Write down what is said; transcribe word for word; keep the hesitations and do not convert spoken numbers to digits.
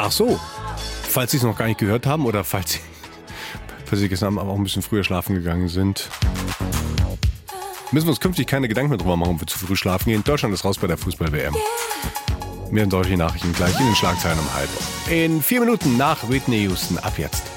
Ach so, falls Sie es noch gar nicht gehört haben oder falls Sie, falls Sie gestern Abend auch ein bisschen früher schlafen gegangen sind, müssen wir uns künftig keine Gedanken mehr drüber machen, ob wir zu früh schlafen gehen. Deutschland ist raus bei der Fußball-W M. Mehr solche Nachrichten gleich in den Schlagzeilen um halb. In vier Minuten nach Whitney Houston. Ab jetzt.